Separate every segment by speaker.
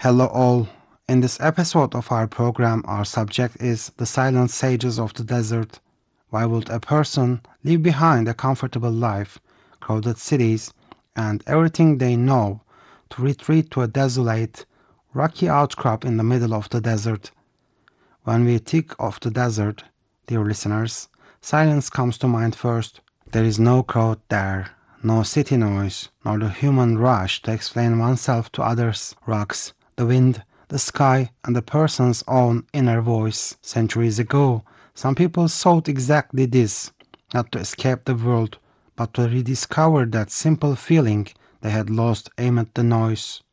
Speaker 1: Hello all. In this episode of our program, our subject is the silent sages of the desert. Why would a person leave behind a comfortable life, crowded cities, and everything they know to retreat to a desolate, rocky outcrop in the middle of the desert? When we think of the desert, dear listeners, silence comes to mind first. There is no crowd there, no city noise, nor the human rush to explain oneself to others. Rocks, the wind, the sky, and the person's own inner voice. Centuries ago, some people sought exactly this, not to escape the world, but to rediscover that simple feeling they had lost amid the noise.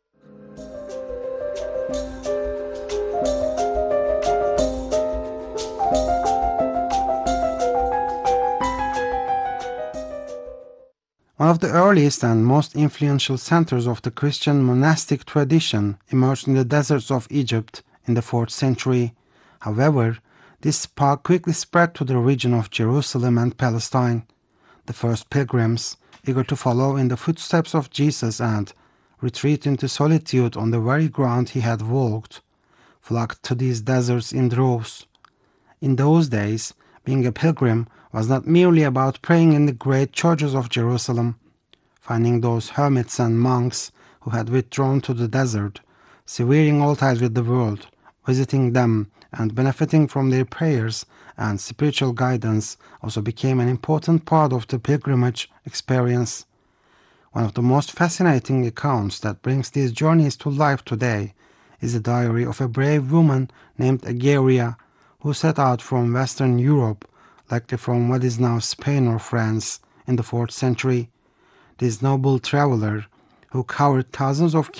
Speaker 1: One of the earliest and most influential centers of the Christian monastic tradition emerged in the deserts of Egypt in the 4th century. However, this spark quickly spread to the region of Jerusalem and Palestine. The first pilgrims, eager to follow in the footsteps of Jesus and retreat into solitude on the very ground he had walked, flocked to these deserts in droves. In those days, being a pilgrim was not merely about praying in the great churches of Jerusalem. Finding those hermits and monks who had withdrawn to the desert, severing all ties with the world, visiting them and benefiting from their prayers and spiritual guidance also became an important part of the pilgrimage experience. One of the most fascinating accounts that brings these journeys to life today is the diary of a brave woman named Egeria, who set out from Western Europe, likely from what is now Spain or France, in the 4th century. This noble traveler, who covered thousands of